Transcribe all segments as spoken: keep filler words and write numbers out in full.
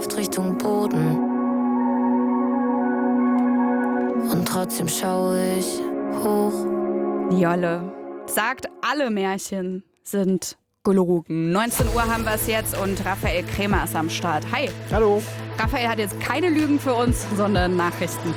Kraft Richtung Boden. Und trotzdem schaue ich hoch. Jolle sagt, alle Märchen sind gelogen. neunzehn Uhr haben wir es jetzt und Raphael Krämer ist am Start. Hi. Hallo. Raphael hat jetzt keine Lügen für uns, sondern Nachrichten.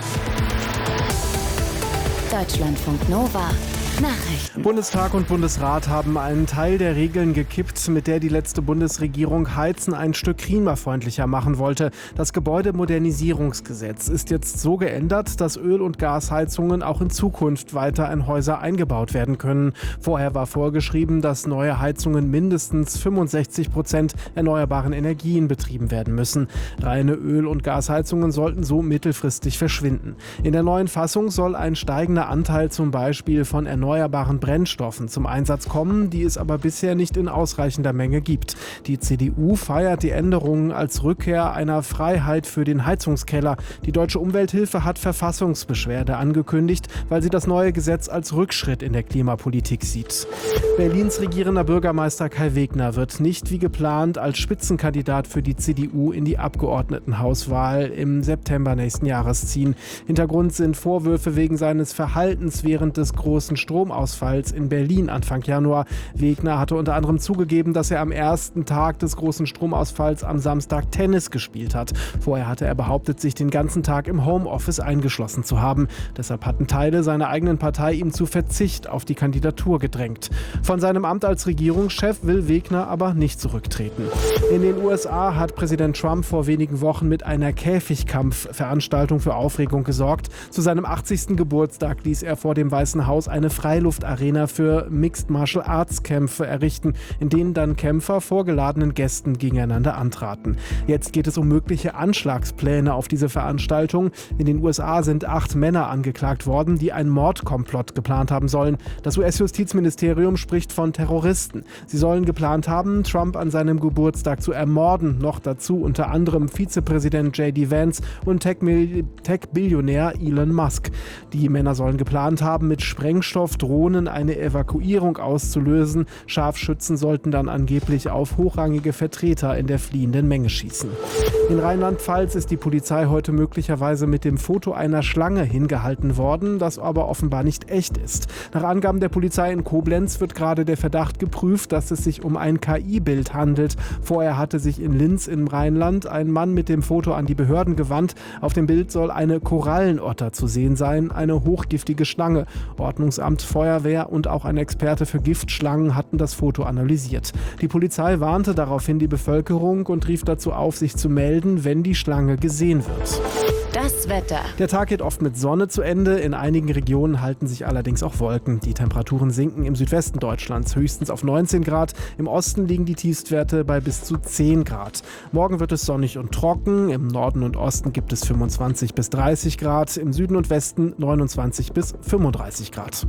Deutschlandfunk Nova. Nachrichten. Bundestag und Bundesrat haben einen Teil der Regeln gekippt, mit der die letzte Bundesregierung Heizen ein Stück klimafreundlicher machen wollte. Das Gebäudemodernisierungsgesetz ist jetzt so geändert, dass Öl- und Gasheizungen auch in Zukunft weiter in Häuser eingebaut werden können. Vorher war vorgeschrieben, dass neue Heizungen mindestens fünfundsechzig Prozent erneuerbaren Energien betrieben werden müssen. Reine Öl- und Gasheizungen sollten so mittelfristig verschwinden. In der neuen Fassung soll ein steigender Anteil zum Beispiel von erneuerbaren erneuerbaren Brennstoffen zum Einsatz kommen, die es aber bisher nicht in ausreichender Menge gibt. Die C D U feiert die Änderungen als Rückkehr einer Freiheit für den Heizungskeller. Die Deutsche Umwelthilfe hat Verfassungsbeschwerde angekündigt, weil sie das neue Gesetz als Rückschritt in der Klimapolitik sieht. Berlins regierender Bürgermeister Kai Wegner wird nicht wie geplant als Spitzenkandidat für die C D U in die Abgeordnetenhauswahl im September nächsten Jahres ziehen. Hintergrund sind Vorwürfe wegen seines Verhaltens während des großen Stromausfalls in Berlin Anfang Januar. Wegner hatte unter anderem zugegeben, dass er am ersten Tag des großen Stromausfalls am Samstag Tennis gespielt hat. Vorher hatte er behauptet, sich den ganzen Tag im Homeoffice eingeschlossen zu haben. Deshalb hatten Teile seiner eigenen Partei ihm zu Verzicht auf die Kandidatur gedrängt. Von seinem Amt als Regierungschef will Wegner aber nicht zurücktreten. In den U S A hat Präsident Trump vor wenigen Wochen mit einer Käfigkampfveranstaltung für Aufregung gesorgt. Zu seinem achtzigsten Geburtstag ließ er vor dem Weißen Haus eine Freiluftarena für Mixed Martial Arts Kämpfe errichten, in denen dann Kämpfer vor geladenen Gästen gegeneinander antraten. Jetzt geht es um mögliche Anschlagspläne auf diese Veranstaltung. In den U S A sind acht Männer angeklagt worden, die einen Mordkomplott geplant haben sollen. Das U S-Justizministerium spricht von Terroristen. Sie sollen geplant haben, Trump an seinem Geburtstag zu ermorden. Noch dazu unter anderem Vizepräsident J D Vance und Tech-Billionär Elon Musk. Die Männer sollen geplant haben, mit Sprengstoff Drohnen eine Evakuierung auszulösen. Scharfschützen sollten dann angeblich auf hochrangige Vertreter in der fliehenden Menge schießen. In Rheinland-Pfalz ist die Polizei heute möglicherweise mit dem Foto einer Schlange hingehalten worden, das aber offenbar nicht echt ist. Nach Angaben der Polizei in Koblenz wird gerade der Verdacht geprüft, dass es sich um ein K I-Bild handelt. Vorher hatte sich in Linz im Rheinland ein Mann mit dem Foto an die Behörden gewandt. Auf dem Bild soll eine Korallenotter zu sehen sein, eine hochgiftige Schlange. Ordnungsamt, Feuerwehr und auch ein Experte für Giftschlangen hatten das Foto analysiert. Die Polizei warnte daraufhin die Bevölkerung und rief dazu auf, sich zu melden, wenn die Schlange gesehen wird. Das Wetter. Der Tag geht oft mit Sonne zu Ende. In einigen Regionen halten sich allerdings auch Wolken. Die Temperaturen sinken im Südwesten Deutschlands höchstens auf neunzehn Grad. Im Osten liegen die Tiefstwerte bei bis zu zehn Grad. Morgen wird es sonnig und trocken. Im Norden und Osten gibt es fünfundzwanzig bis dreißig Grad. Im Süden und Westen neunundzwanzig bis fünfunddreißig Grad.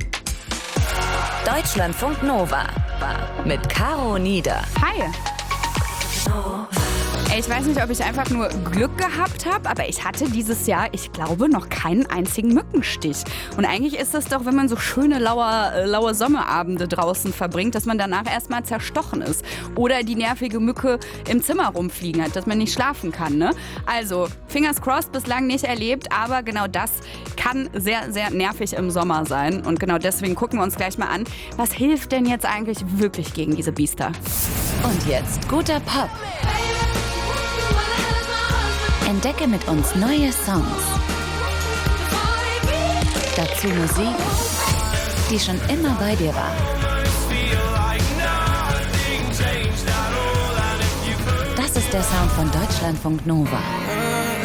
Deutschlandfunk Nova mit Caro Nieder. Hi. Ey, ich weiß nicht, ob ich einfach nur Glück gehabt habe, aber ich hatte dieses Jahr, ich glaube, noch keinen einzigen Mückenstich. Und eigentlich ist das doch, wenn man so schöne laue, laue Sommerabende draußen verbringt, dass man danach erstmal zerstochen ist. Oder die nervige Mücke im Zimmer rumfliegen hat, dass man nicht schlafen kann, ne? Also, fingers crossed, bislang nicht erlebt, aber genau das kann sehr, sehr nervig im Sommer sein. Und genau deswegen gucken wir uns gleich mal an, was hilft denn jetzt eigentlich wirklich gegen diese Biester? Und jetzt guter Pop. Entdecke mit uns neue Songs. Dazu Musik, die schon immer bei dir war. Das ist der Sound von Deutschlandfunk Nova.